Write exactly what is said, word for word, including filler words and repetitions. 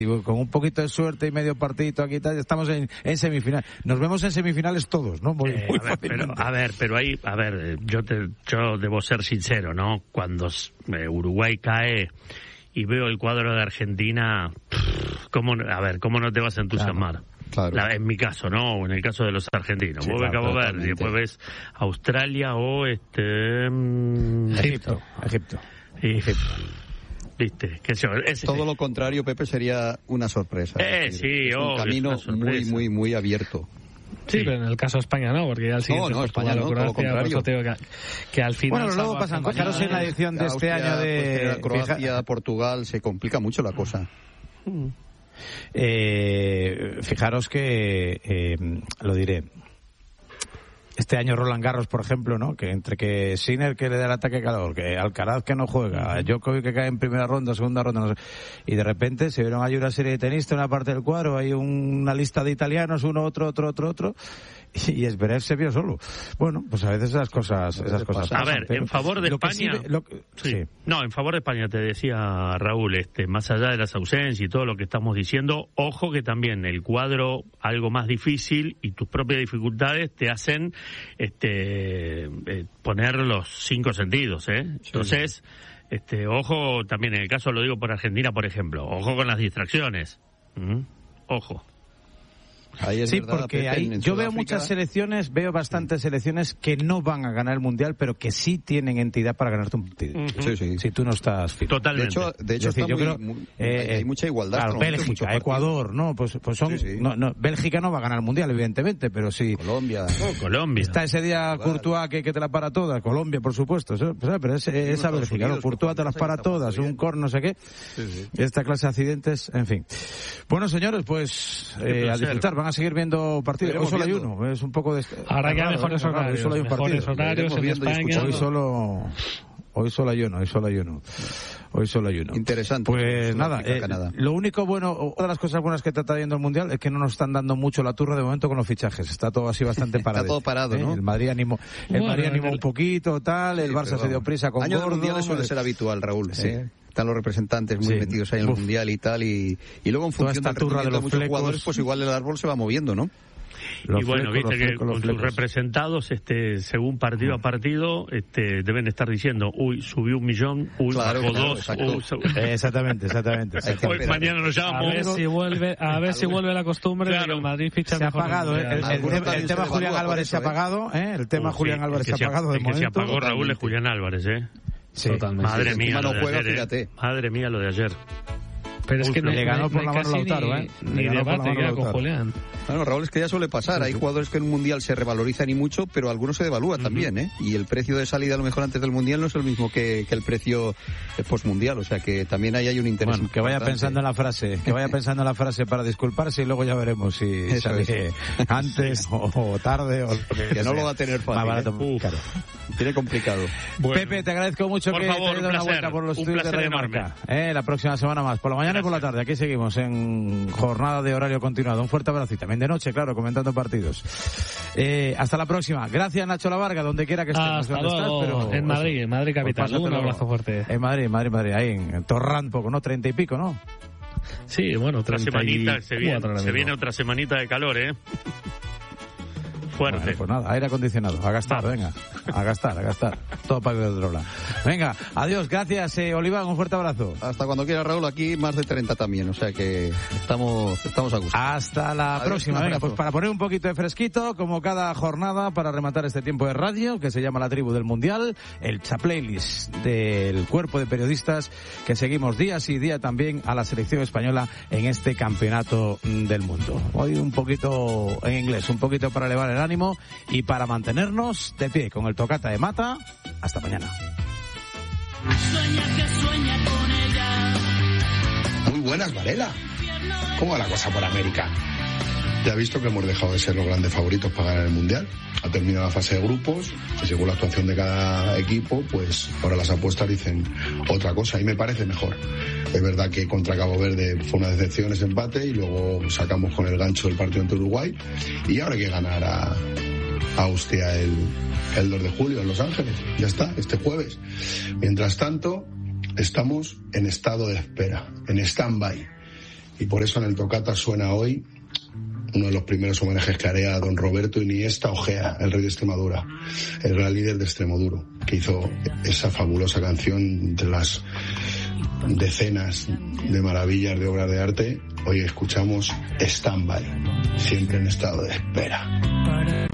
con un poquito de suerte y medio partidito aquí tal, estamos en, en semifinal. Nos vemos en semifinales todos, ¿no? Muy, eh, muy a, ver, pero, a ver, pero ahí, a ver, yo te, yo debo ser sincero, ¿no? Cuando eh, Uruguay cae y veo el cuadro de Argentina, ¿cómo, a ver, cómo no te vas a entusiasmar? Claro. La, en mi caso, ¿no? O en el caso de los argentinos. Sí, vos ves claro, Cabo Verde totalmente. y después ves Australia o este... Mmm, Egipto, Egipto. Egipto. ¿Viste? Que yo, ese, Todo lo contrario, Pepe, sería una sorpresa. Eh, es sí, es un obvio, camino es una muy, sorpresa. muy, muy abierto. Sí, Sí. pero en el caso de España no, porque ya el siguiente No, no, fue España España no, lo todo lo Croacia, por eso te digo que, que al final... Bueno, luego salvo pasan Argentina, cosas. Fijaros en la edición de este Austria, año de... pues, Croacia, fija- Portugal, se complica mucho la cosa. Eh, fijaros que, eh, lo diré, este año Roland Garros, por ejemplo, ¿no? Que entre que Sinner que le da el ataque calor, que Alcaraz que no juega, Djokovic que cae en primera ronda, segunda ronda, no sé, y de repente se vieron ahí una serie de tenistas en una parte del cuadro, hay una lista de italianos, uno, otro, otro, otro, otro, y Zverev se vio solo. Bueno, pues a veces esas cosas, esas cosas A pasan, ver, pero en favor de lo que sí España... ve- lo que- Sí. sí. No, en favor de España, te decía Raúl, este, más allá de las ausencias y todo lo que estamos diciendo, ojo que también el cuadro algo más difícil y tus propias dificultades te hacen este eh, poner los cinco sentidos, ¿eh? Entonces, este, ojo también, en el caso lo digo por Argentina, por ejemplo, ojo con las distracciones. ¿Mm? Ojo. Ahí es Sí, verdad, porque Pepe, ahí en yo veo Sudáfrica- muchas selecciones, veo bastantes selecciones que no van a ganar el Mundial, pero que sí tienen entidad para ganarte un partido. Ujú. Sí, sí. Si tú no estás fit. De Totalmente. hecho, de hecho Es decir, está yo muy- creo, muy- eh, hay, hay mucha igualdad. Claro, hasta el momento, mucho Bélgica, partido. Ecuador, no, pues, pues son, Sí, sí. No, no, Bélgica no va a ganar el Mundial, evidentemente, pero sí. Colombia. Oh, Colombia. Está ese día Portugal. Courtois que, que te la para toda, Colombia, por supuesto, eso, pues, pero es, esa Estados Bélgica, ¿no? Unidos, Courtois te las para está jugando todas, bien. un cor, no sé qué. Sí, sí. Esta clase de accidentes, en fin. Bueno, señores, pues Qué eh, a placer. disfrutar, van a seguir viendo partidos. Hoy Iremos solo hay viendo. uno, es un poco de... Ahora ya raro, mejores ¿eh? Raro, hoy horarios, solo hay un mejores partido. horarios en Iremos viendo y España. escuchando. Hoy solo, hoy solo hay uno, hoy solo hay uno. Hoy solo hay uno. Interesante. Pues nada, Sudáfrica, eh, Canadá. lo único bueno, una de las cosas buenas que está trayendo el Mundial es que no nos están dando mucho la turra de momento con los fichajes. Está todo así bastante parado. todo parado, ¿no? El Madrid animó, el Bueno, Madrid animó el- un poquito, tal, el Sí, Barça pero se dio vamos. prisa con Año de Gordo. mundiales suele ser habitual, Raúl. Sí. ¿eh? Están los representantes muy Sí. metidos ahí en el Uf. mundial y tal, y, y luego en Toda función esta del turra de rendimiento los muchos flecos. jugadores, pues igual el árbol se va moviendo, ¿no? Los y bueno, flecos, viste los que flecos, los con sus flecos. representados, este, según partido a partido, este, deben estar diciendo, uy, subió un millón, uy, Claro, bajó claro, dos, exacto. uy, sub- Eh, Exactamente, exactamente. Hay que exactamente. hoy, esperar. mañana nos A llamamos. ver si vuelve, a ver si vuelve la costumbre de que Claro. el Madrid ficha Se ha mejor apagado, ¿eh? en el, el el, Algunos tema- también el se tema le Julián evalúa por Álvarez se ha eso, ¿eh? apagado, ¿eh? El tema Uh, Julián sí, Álvarez el se que ha apagado de el que se momento. apagó, Raúl, es Totalmente. Julián Álvarez, ¿eh? Sí. Totalmente. Madre sí, mía, encima lo no de juega, ayer, ¿eh? fíjate. Madre mía, lo de ayer. Pero es que no, Le ganó no- por no la hay mano casi Lautaro, ni, ¿eh? ni Le ganó por la debate mano ya con Lautaro. Julián. Bueno, Raúl, es que ya suele pasar. Hay jugadores que en un mundial se revalorizan y mucho, pero algunos se devalúan también, ¿eh? Y el precio de salida a lo mejor antes del mundial no es el mismo que, que el precio postmundial. O sea que también ahí hay un interés. Bueno, que vaya importante. pensando en la frase, que vaya pensando en la frase para disculparse y luego ya veremos si Eso sale es. antes o, o tarde o lo que, Que no sea. lo va a tener fácil, Más barato, ¿eh? claro. Tiene complicado. Bueno, Pepe, te agradezco mucho por que favor, te hayas un dado una placer, vuelta por los un estudios de placer Radio enorme. Marca. Eh, la próxima semana más, por la mañana y por la tarde. Aquí seguimos en jornada de horario continuado. Un fuerte abrazo y también de noche, claro, comentando partidos. Eh, hasta la próxima. Gracias, Nacho Lavarga, donde quiera que estés. no sé Hasta dónde luego, estás, pero- en Madrid, en Madrid capital. Pues Un pásatelo. abrazo fuerte. En Madrid, Madrid, Madrid, ahí en Torrán poco, ¿no? Treinta y pico, ¿no? Sí, bueno, otra treinta y semanita, se viene, cuatro ahora se mismo. viene otra semanita de calor, ¿eh? Fuerte. Bueno, pues nada, aire acondicionado, a gastar, Vamos. venga, a gastar, a gastar. Todo para Iberdrola. Venga, adiós, gracias, eh, Oliván, un fuerte abrazo. Hasta cuando quiera, Raúl, aquí más de treinta también. O sea que estamos, estamos a gusto. Hasta la Adiós, próxima. un Venga, abrazo. pues para poner un poquito de fresquito, como cada jornada, para rematar este tiempo de radio, que se llama La Tribu del Mundial, el chaplaylist del cuerpo de periodistas que seguimos día sí día también a la selección española en este campeonato del mundo. Hoy un poquito en inglés, un poquito para elevar el ánimo y para mantenernos de pie con el tocata de Mata. Hasta mañana. Sueña que sueña con ella. Muy buenas, Varela. ¿Cómo va la cosa por América? Ya ha visto que hemos dejado de ser los grandes favoritos para ganar el Mundial. Ha terminado la fase de grupos y según la actuación de cada equipo, pues ahora las apuestas dicen otra cosa y me parece mejor. Es verdad que contra Cabo Verde fue una decepción ese empate y luego sacamos con el gancho del partido ante Uruguay y ahora hay que ganar a, a Austria el, el dos de julio en Los Ángeles. Ya está, este jueves. Mientras tanto, estamos en estado de espera, en stand-by. Y por eso en el Toccata suena hoy uno de los primeros homenajes que haré a don Roberto Iniesta Ojea, el rey de Extremadura, el gran líder de Extremoduro, que hizo esa fabulosa canción entre las decenas de maravillas de obras de arte. Hoy escuchamos Stand By, siempre en estado de espera.